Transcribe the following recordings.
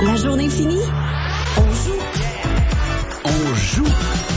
La journée finie, on joue. On joue.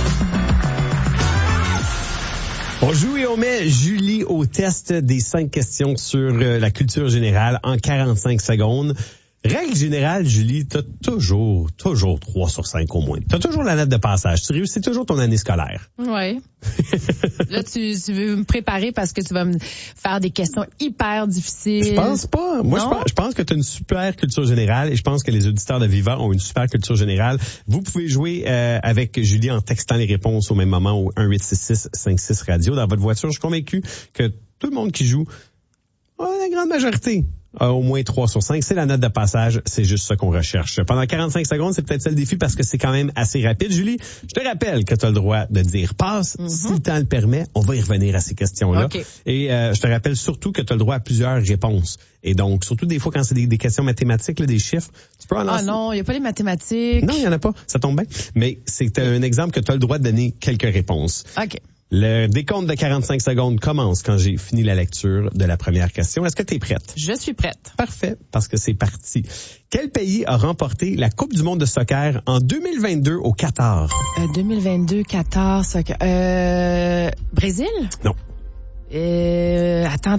On joue et on met Julie au test des 5 questions sur la culture générale en 45 secondes. Règle générale, Julie, t'as toujours 3 sur 5 au moins. T'as toujours la note de passage. Tu réussis toujours ton année scolaire. Oui. Là, tu veux me préparer parce que tu vas me faire des questions hyper difficiles. Je pense pas. Moi, je pense que tu as une super culture générale et je pense que les auditeurs de Viva ont une super culture générale. Vous pouvez jouer avec Julie en textant les réponses au même moment au 1-866-56-RADIO dans votre voiture. Je suis convaincu que tout le monde qui joue, la grande majorité, au moins 3 sur 5. C'est la note de passage. C'est juste ça qu'on recherche. Pendant 45 secondes, c'est peut-être ça le défi parce que c'est quand même assez rapide. Julie, je te rappelle que tu as le droit de dire passe. Si le temps le permet, on va y revenir à ces questions-là. Okay. Et je te rappelle surtout que tu as le droit à plusieurs réponses. Et donc, surtout des fois quand c'est des questions mathématiques, là, des chiffres, tu peux en lancer. Ah non, il n'y a pas les mathématiques. Non, il n'y en a pas. Ça tombe bien. Mais c'est un exemple que tu as le droit de donner quelques réponses. OK. Le décompte de 45 secondes commence quand j'ai fini la lecture de la première question. Est-ce que tu es prête? Je suis prête. Parfait, parce que c'est parti. Quel pays a remporté la Coupe du monde de soccer en 2022 au Qatar? 2022, Qatar, soccer. Brésil? Non. Attends.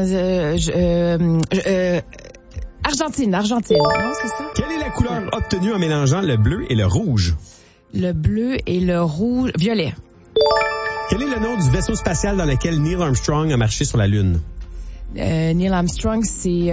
Argentine. Non, c'est ça? Quelle est la couleur obtenue en mélangeant le bleu et le rouge? Le bleu et le rouge. Violet. Quel est le nom du vaisseau spatial dans lequel Neil Armstrong a marché sur la Lune? Neil Armstrong, c'est...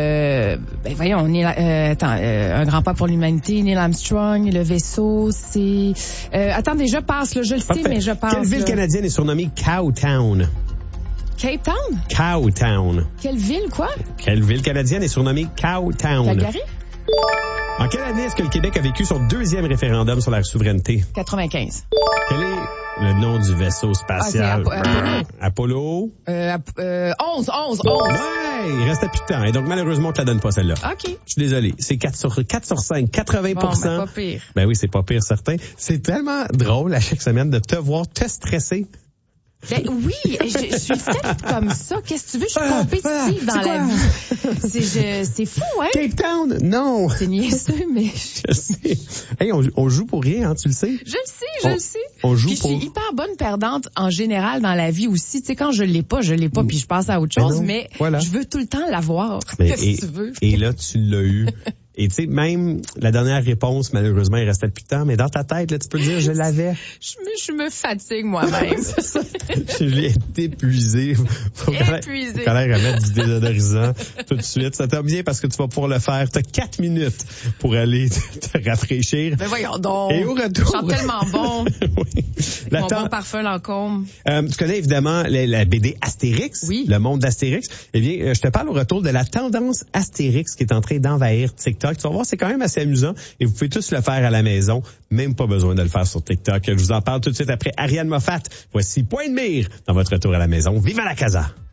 un grand pas pour l'humanité. Neil Armstrong, le vaisseau, c'est... attendez, je passe, là, je le sais, mais je passe. Quelle ville canadienne est surnommée Cowtown? Cape Town? Cowtown. Quelle ville, quoi? Quelle ville canadienne est surnommée Cowtown? Calgary? En quelle année est-ce que le Québec a vécu son 2e référendum sur la souveraineté? 95. Quel est le nom du vaisseau spatial? Apollo. 11. Ouais, il restait plus de temps. Et donc, malheureusement, on te la donne pas, celle-là. OK. Je suis désolé. C'est 4 sur 5, 80%. Bon, pas pire. Ben oui, c'est pas pire, certain. C'est tellement drôle à chaque semaine de te voir te stresser. Ben oui, je suis faite comme ça. Qu'est-ce que tu veux? Je suis compétitive dans la vie. C'est fou, hein? Cape Town? Non. C'est niaiseux, mais... Je sais. Hey, on joue pour rien, hein, tu le sais? Je le sais. On joue puis pour... je suis hyper bonne perdante en général dans la vie aussi. Tu sais, quand je l'ai pas, puis je passe à autre chose. Mais voilà. Je veux tout le temps l'avoir. Qu'est-ce que tu veux? Et là, tu l'as eu. Et tu sais, même la dernière réponse, malheureusement, il restait plus de temps, mais dans ta tête, là, tu peux dire, je l'avais. Je me fatigue moi-même. Je l'ai épuisé. Faut Épuisé. Quand l'air à mettre du désodorisant tout de suite. Ça tombe bien parce que tu vas pouvoir le faire. Tu as 4 minutes pour aller te rafraîchir. Mais voyons donc. Et au retour. Je sens tellement bon. Oui. Mon bon parfum Lancôme. Tu connais évidemment la BD Astérix. Oui. Le monde d'Astérix. Eh bien, je te parle au retour de la tendance Astérix qui est en train d'envahir TikTok. Tu vas voir, c'est quand même assez amusant et vous pouvez tous le faire à la maison. Même pas besoin de le faire sur TikTok. Je vous en parle tout de suite après Ariane Moffat. Voici Point de mire dans votre retour à la maison. Viva la casa!